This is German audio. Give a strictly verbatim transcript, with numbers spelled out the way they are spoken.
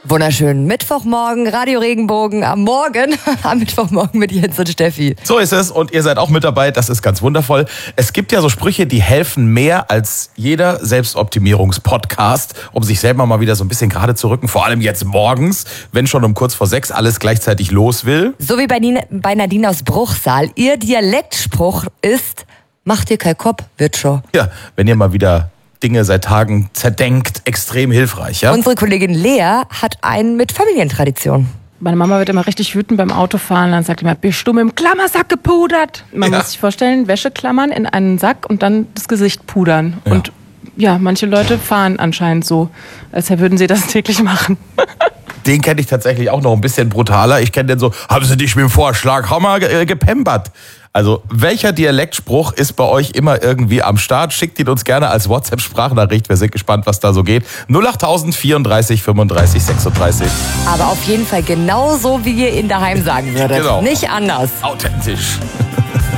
Wunderschönen Mittwochmorgen, Radio Regenbogen am Morgen, am Mittwochmorgen mit Jens und Steffi. So ist es und ihr seid auch mit dabei, das ist ganz wundervoll. Es gibt ja so Sprüche, die helfen mehr als jeder Selbstoptimierungspodcast, um sich selber mal wieder so ein bisschen gerade zu rücken, vor allem jetzt morgens, wenn schon um kurz vor sechs alles gleichzeitig los will. So wie bei, Nina, bei Nadine aus Bruchsal, ihr Dialektspruch ist, mach dir kein Kopf, wird schon. Ja, wenn ihr mal wieder Dinge seit Tagen zerdenkt, extrem hilfreich, ja? Unsere Kollegin Lea hat einen mit Familientradition. Meine Mama wird immer richtig wütend beim Autofahren. Dann sagt immer, bist du mit dem Klammersack gepudert? Man Ja. muss sich vorstellen, Wäscheklammern in einen Sack und dann das Gesicht pudern. Ja. Und ja, manche Leute fahren anscheinend so, als würden sie das täglich machen. Den kenne ich tatsächlich auch noch ein bisschen brutaler. Ich kenne den so, haben Sie dich mit dem Vorschlaghammer ge- gepempert? Also, welcher Dialektspruch ist bei euch immer irgendwie am Start? Schickt ihn uns gerne als WhatsApp-Sprachnachricht. Wir sind gespannt, was da so geht. null acht vierunddreißig fünfunddreißig sechsunddreißig. Aber auf jeden Fall genauso, wie ihr ihn daheim sagen würdet. Genau. Nicht anders. Authentisch.